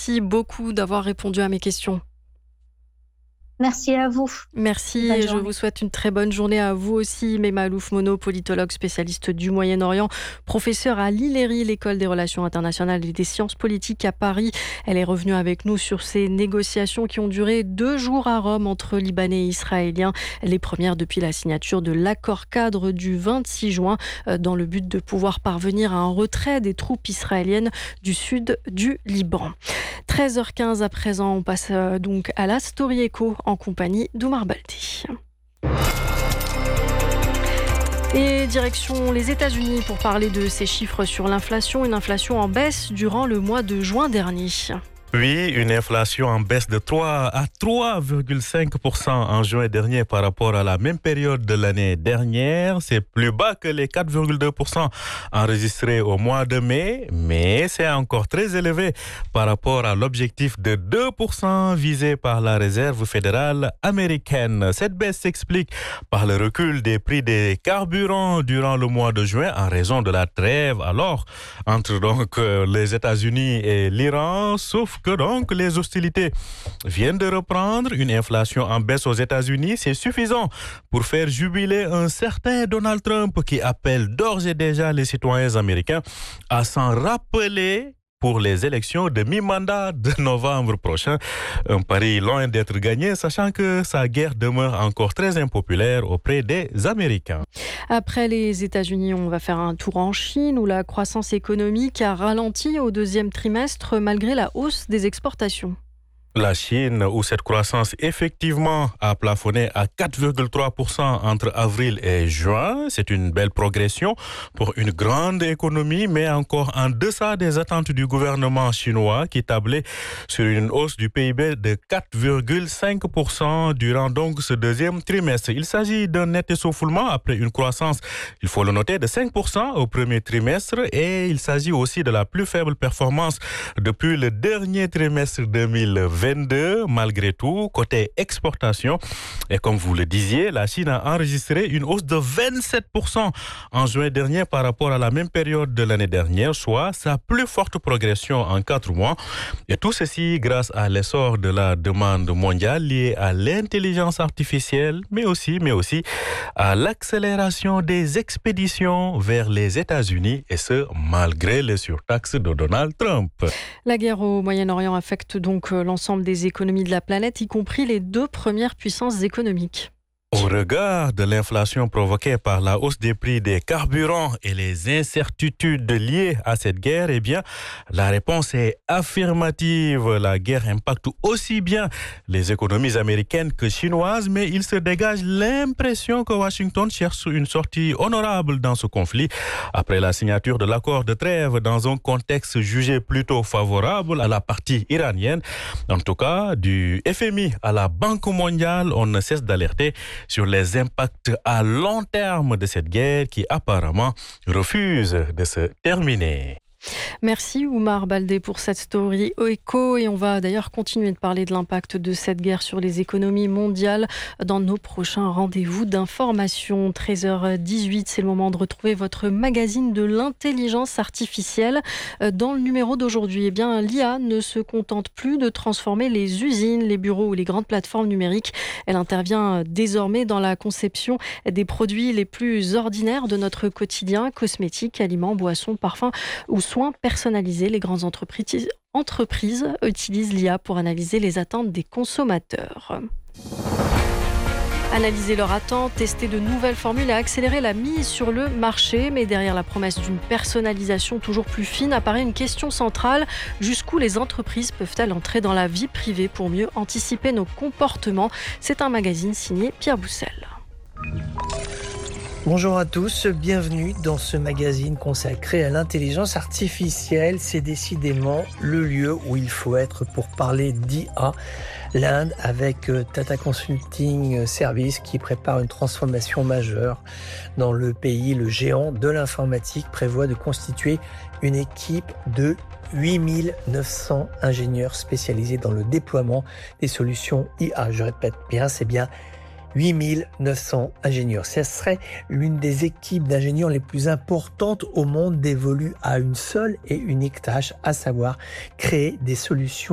merci beaucoup d'avoir répondu à mes questions. Merci à vous. Merci Bonne et je journée. vous souhaite une très bonne journée à vous aussi. Mema Alouf-Mono, politologue spécialiste du Moyen-Orient, professeure à l'ILERI, l'école des relations internationales et des sciences politiques à Paris. Elle est revenue avec nous sur ces négociations qui ont duré 2 jours à Rome entre Libanais et Israéliens. Les premières depuis la signature de l'accord cadre du 26 juin dans le but de pouvoir parvenir à un retrait des troupes israéliennes du sud du Liban. 13h15 à présent, on passe donc à la Story Echo en compagnie d'Oumar Balti. Et direction les États-Unis pour parler de ces chiffres sur l'inflation. Une inflation en baisse durant le mois de juin dernier. Oui, une inflation en baisse de 3 à 3,5% en juin dernier par rapport à la même période de l'année dernière. C'est plus bas que les 4,2% enregistrés au mois de mai, mais c'est encore très élevé par rapport à l'objectif de 2% visé par la Réserve fédérale américaine. Cette baisse s'explique par le recul des prix des carburants durant le mois de juin en raison de la trêve alors entre les États-Unis et l'Iran, sauf que donc les hostilités viennent de reprendre. Une inflation en baisse aux États-Unis, c'est suffisant pour faire jubiler un certain Donald Trump qui appelle d'ores et déjà les citoyens américains à s'en rappeler pour les élections de mi-mandat de novembre prochain. Un pari loin d'être gagné, sachant que sa guerre demeure encore très impopulaire auprès des Américains. Après les États-Unis, on va faire un tour en Chine où la croissance économique a ralenti au 2e trimestre malgré la hausse des exportations. La Chine, où cette croissance effectivement a plafonné à 4,3% entre avril et juin. C'est une belle progression pour une grande économie, mais encore en deçà des attentes du gouvernement chinois qui tablait sur une hausse du PIB de 4,5% durant donc ce 2e trimestre. Il s'agit d'un net essoufflement après une croissance, il faut le noter, de 5% au 1er trimestre et il s'agit aussi de la plus faible performance depuis le dernier trimestre 2020. Malgré tout, côté exportation. Et comme vous le disiez, la Chine a enregistré une hausse de 27% en juin dernier par rapport à la même période de l'année dernière, soit sa plus forte progression en 4 mois. Et tout ceci grâce à l'essor de la demande mondiale liée à l'intelligence artificielle, mais aussi à l'accélération des expéditions vers les États-Unis, et ce, malgré les surtaxes de Donald Trump. La guerre au Moyen-Orient affecte donc l'ensemble des économies de la planète, y compris les 2 premières puissances économiques. Au regard de l'inflation provoquée par la hausse des prix des carburants et les incertitudes liées à cette guerre, eh bien, la réponse est affirmative. La guerre impacte aussi bien les économies américaines que chinoises, mais il se dégage l'impression que Washington cherche une sortie honorable dans ce conflit. Après la signature de l'accord de trêve dans un contexte jugé plutôt favorable à la partie iranienne, en tout cas, du FMI à la Banque mondiale, on ne cesse d'alerter sur les impacts à long terme de cette guerre qui apparemment refuse de se terminer. Merci Oumar Baldé pour cette story écho et on va d'ailleurs continuer de parler de l'impact de cette guerre sur les économies mondiales dans nos prochains rendez-vous d'information. 13h18, c'est le moment de retrouver votre magazine de l'intelligence artificielle. Dans le numéro d'aujourd'hui, eh bien, l'IA ne se contente plus de transformer les usines, les bureaux ou les grandes plateformes numériques. Elle intervient désormais dans la conception des produits les plus ordinaires de notre quotidien, cosmétiques, aliments, boissons, parfums ou soins personnalisés. Les grandes entreprises utilisent l'IA pour analyser les attentes des consommateurs. Analyser leurs attentes, tester de nouvelles formules et accélérer la mise sur le marché. Mais derrière la promesse d'une personnalisation toujours plus fine apparaît une question centrale. Jusqu'où les entreprises peuvent-elles entrer dans la vie privée pour mieux anticiper nos comportements ? C'est un magazine signé Pierre Boussel. Bonjour à tous, bienvenue dans ce magazine consacré à l'intelligence artificielle. C'est décidément le lieu où il faut être pour parler d'IA. L'Inde avec Tata Consulting Services qui prépare une transformation majeure dans le pays. Le géant de l'informatique prévoit de constituer une équipe de 8900 ingénieurs spécialisés dans le déploiement des solutions IA. Je répète bien, c'est bien 8900 ingénieurs. Ce serait l'une des équipes d'ingénieurs les plus importantes au monde dévolues à une seule et unique tâche, à savoir créer des solutions